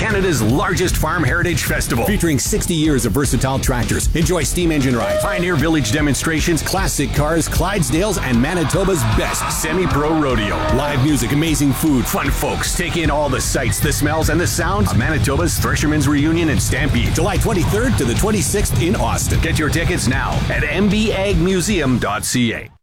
Canada's largest farm heritage festival. Featuring 60 years of versatile tractors. Enjoy steam engine rides, Pioneer Village demonstrations, classic cars, Clydesdales, and Manitoba's best semi-pro rodeo. Live music, amazing food. Fun folks take in all the sights, the smells, and the sounds of Manitoba's Threshermen's Reunion and Stampede. July 23rd to the 26th in Austin. Get your tickets now at mbagmuseum.ca.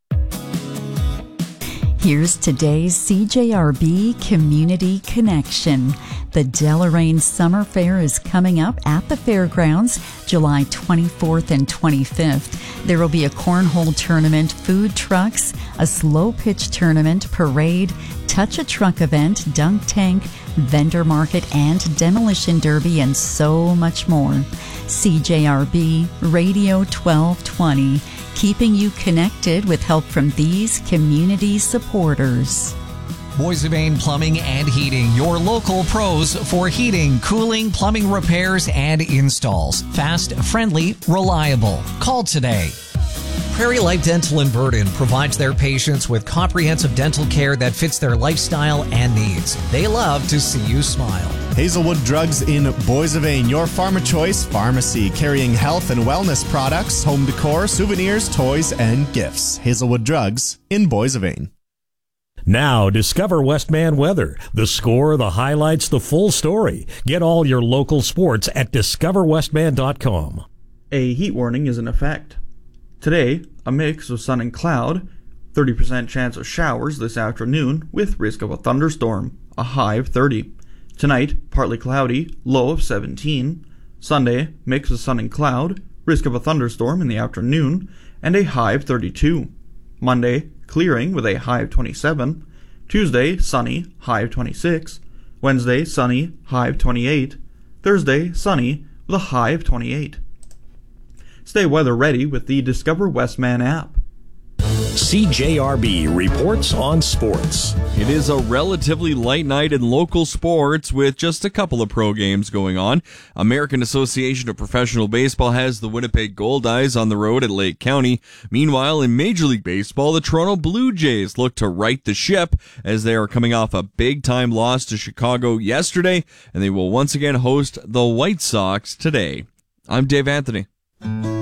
Here's today's CJRB Community Connection. The Deloraine Summer Fair is coming up at the fairgrounds July 24th and 25th. There will be a cornhole tournament, food trucks, a slow pitch tournament, parade, touch a truck event, dunk tank, vendor market, and demolition derby, and so much more. CJRB Radio 1220, keeping you connected with help from these community supporters. Boissevain Plumbing and Heating, your local pros for heating, cooling, plumbing repairs, and installs. Fast, friendly, reliable. Call today. Prairie Life Dental in Burden provides their patients with comprehensive dental care that fits their lifestyle and needs. They love to see you smile. Hazelwood Drugs in Boissevain, your farm of choice pharmacy, carrying health and wellness products, home decor, souvenirs, toys, and gifts. Hazelwood Drugs in Boissevain. Now, discover Westman Weather. The score, the highlights, the full story. Get all your local sports at discoverwestman.com. A heat warning is in effect. Today, a mix of sun and cloud, 30% chance of showers this afternoon with risk of a thunderstorm, a high of 30. Tonight, partly cloudy, low of 17. Sunday, mix of sun and cloud, risk of a thunderstorm in the afternoon, and a high of 32. Monday, clearing with a high of 27. Tuesday, sunny, high of 26. Wednesday, sunny, high of 28. Thursday, sunny with a high of 28. Stay weather ready with the Discover Westman app. CJRB reports on sports. It is a relatively light night in local sports with just a couple of pro games going on. American Association of Professional Baseball has the Winnipeg Goldeyes on the road at Lake County. Meanwhile, in Major League Baseball, the Toronto Blue Jays look to right the ship as they are coming off a big-time loss to Chicago yesterday, and they will once again host the White Sox today. I'm Dave Anthony.